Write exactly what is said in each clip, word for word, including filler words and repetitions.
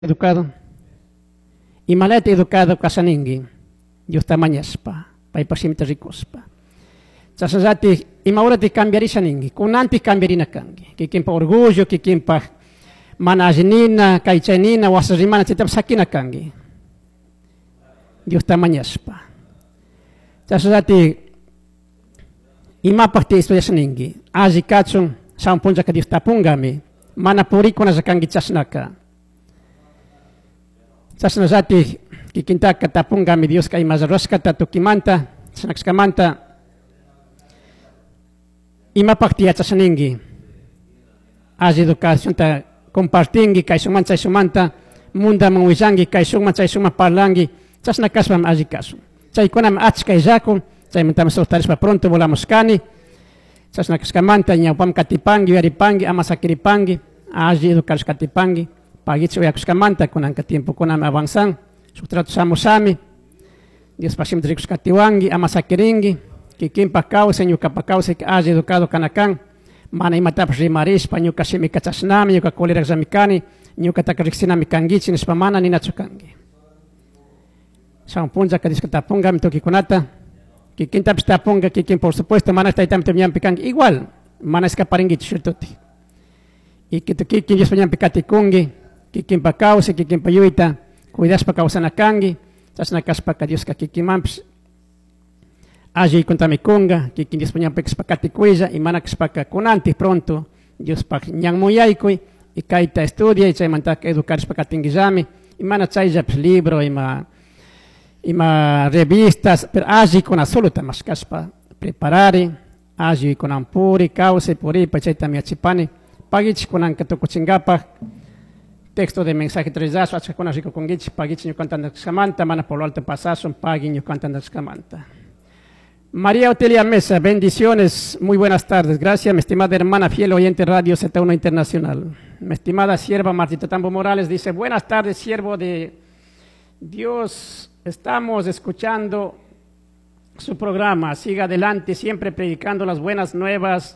educado y malete educado kasaningi Dios tamanyaspa pai pasimita ricospa sasazati imaurati cambiarisa ningi kunanti cambiarina kangi kikimpa orgullo kikimpa manajinina kaichanina wasazimana tetap sakina kangi Dios tamanyaspa sasazati imapakti istoyas ningi aji kachung sampunja ka Dios tapungami mana puriko na zakangi chasnaka sasnazati kikinta katapungami Dios kay mazaroskata tukimanta sanakskamanta imapakti achasaningi aji educación ta compartingi kay sumanta sumanta munda manguizangi kay sumanta suma parlangi chasnakaspam aji kasu chay kunam achkay jaku chay mentamos soltarispa pronto volamos kani chasnakaskamanta ñawpam katipangi yaripangi amasakiripangi aji educaros katipangi pagicho yakuskamanta kunanka tiempo kunam avanzan sutrato samosami Dios pasim ricos katiwangi amasakiringi kikimpa causa ñukapa causa que aji educado kanakan mana imatap rimarispa ñuka simi kachasnami ñuka kolera zamikani ñuka takariksinami kangichi nispa mana ninachukangi sampunja kadis katapunga mitoki kunata kikinta pstapunga kikin por supuesto mana taitam temyam pikangi igual mana escaparingi chirtuti y que kikin Dios panyam pikatikungi kikimpa causa kikimpa yuita cuidas pa causa nakangi sasnakaspa ka Dios ka kikimamps aji kontamikunga kikin Dios panyam pikspakatikuija y mana kspaka kunanti pronto Dios pa nyang moyaikui y kaita estudia y chay mantak educar spakatingizami y mana chayja libro y ma y ma revistas pero aji con absoluta mas kaspa preparari aji con ampuri causa puri pa chay tamiachipani pagich kunan katukuchingapa texto de mensaje trezazo acha kuna rico kongich pagich ñu cantando escamanta mana por lo alto pasazo pagi ñu cantando escamanta María Otelia Mesa, bendiciones, muy buenas tardes. Gracias, mi estimada hermana fiel oyente Radio Z uno Internacional. Mi estimada sierva Martita Tambo Morales dice, buenas tardes, siervo de Dios. Estamos escuchando su programa. Siga adelante, siempre predicando las buenas nuevas,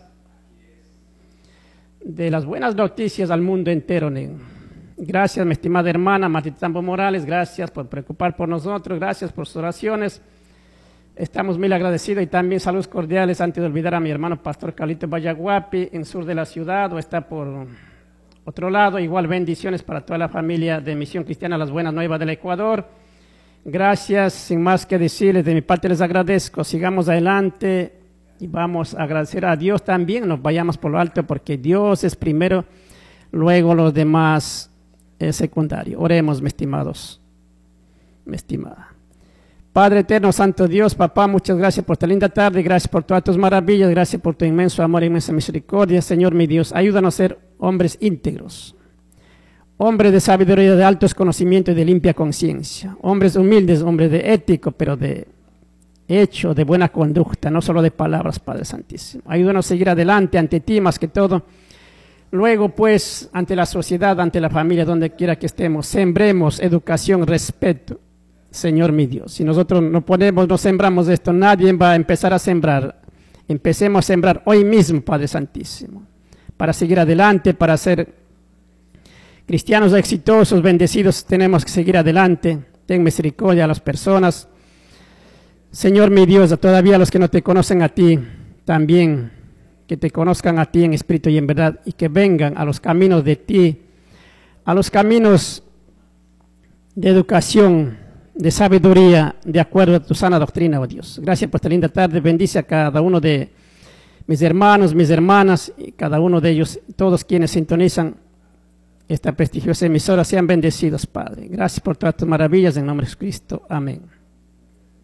de las buenas noticias al mundo entero. Gracias, mi estimada hermana Martita Tambo Morales. Gracias por preocupar por nosotros. Gracias por sus oraciones. Estamos muy agradecidos y también saludos cordiales antes de olvidar a mi hermano Pastor Carlito Vallaguapi en sur de la ciudad o está por otro lado. Igual bendiciones para toda la familia de Misión Cristiana Las Buenas Nuevas del Ecuador. Gracias, sin más que decirles, de mi parte les agradezco. Sigamos adelante y vamos a agradecer a Dios también. Nos vayamos por lo alto porque Dios es primero, luego los demás es secundario. Oremos, mis estimados, mi estimada. Padre eterno, santo Dios, papá, muchas gracias por esta linda tarde, gracias por todas tus maravillas, gracias por tu inmenso amor y inmensa misericordia. Señor mi Dios, ayúdanos a ser hombres íntegros, hombres de sabiduría, de altos conocimientos y de limpia conciencia, hombres humildes, hombres de ético, pero de hecho, de buena conducta, no solo de palabras, Padre Santísimo. Ayúdanos a seguir adelante ante ti más que todo. Luego, pues, ante la sociedad, ante la familia, donde quiera que estemos, sembremos educación, respeto. Señor mi Dios, si nosotros no ponemos, no sembramos esto, nadie va a empezar a sembrar. Empecemos a sembrar hoy mismo, Padre Santísimo, para seguir adelante, para ser cristianos exitosos, bendecidos, tenemos que seguir adelante. Ten misericordia a las personas. Señor mi Dios, todavía a los que no te conocen a ti, también que te conozcan a ti en espíritu y en verdad, y que vengan a los caminos de ti, a los caminos de educación, de sabiduría, de acuerdo a tu sana doctrina, oh Dios. Gracias por esta linda tarde. Bendice a cada uno de mis hermanos, mis hermanas, y cada uno de ellos, todos quienes sintonizan esta prestigiosa emisora, sean bendecidos, Padre. Gracias por todas tus maravillas, en nombre de Cristo. Amén.